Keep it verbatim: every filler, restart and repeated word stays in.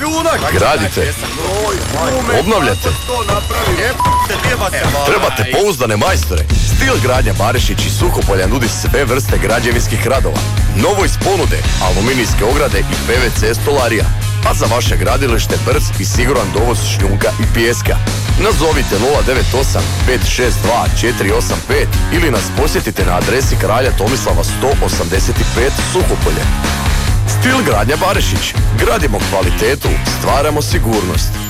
Gradite, obnavljate, trebate pouzdane majstore. Stil gradnja Barišić iz Suhopolja nudi sve vrste građevinskih radova. Novo iz ponude, aluminijske ograde i P V C stolarija. A za vaše gradilište brz i siguran dovoz šljunka i pijeska. Nazovite nula devet osam pet šest dva četiri osam pet ili nas posjetite na adresi Kralja Tomislava sto osamdeset pet Suhopolje. Stil gradnja Barišić. Gradimo kvalitetu, stvaramo sigurnost.